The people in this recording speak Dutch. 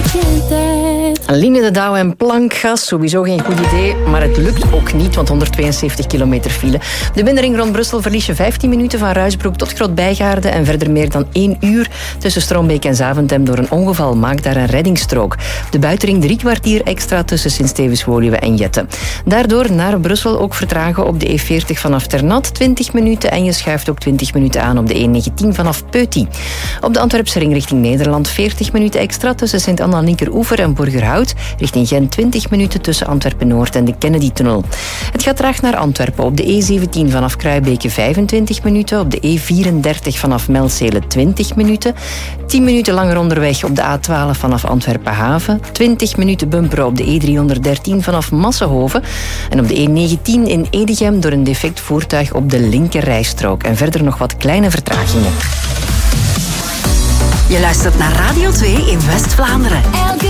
Line de Douw en plankgas, sowieso geen goed idee, maar het lukt ook niet, want 172 kilometer file. De binnenring rond Brussel verlies je 15 minuten van Ruisbroek tot Groot-Bijgaarde en verder meer dan 1 uur tussen Strombeek en Zaventem door een ongeval. Maakt daar een reddingsstrook. De buitenring 3 kwartier extra tussen Sint-Stevens-Woluwe en Jette. Daardoor naar Brussel ook vertragen op de E40 vanaf Ternat 20 minuten en je schuift ook 20 minuten aan op de E19 vanaf Peuty. Op de Antwerpse ring richting Nederland 40 minuten extra tussen Sint-Anna-Linkeroever en Borgerhout. Richting Gent 20 minuten tussen Antwerpen-Noord en de Kennedy-tunnel. Het gaat traag naar Antwerpen. Op de E17 vanaf Kruibeke 25 minuten. Op de E34 vanaf Melzele 20 minuten. 10 minuten langer onderweg op de A12 vanaf Antwerpen-Haven. 20 minuten bumperen op de E313 vanaf Massenhoven. En op de E19 in Edegem door een defect voertuig op de linkerrijstrook. En verder nog wat kleine vertragingen. Je luistert naar Radio 2 in West-Vlaanderen.